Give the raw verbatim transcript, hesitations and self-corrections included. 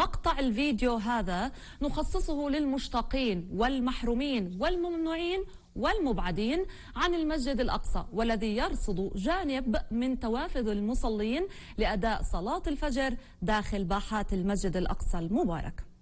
مقطع الفيديو هذا نخصصه للمشتاقين والمحرومين والممنوعين والمبعدين عن المسجد الأقصى، والذي يرصد جانب من توافد المصلين لأداء صلاة الفجر داخل باحات المسجد الأقصى المبارك.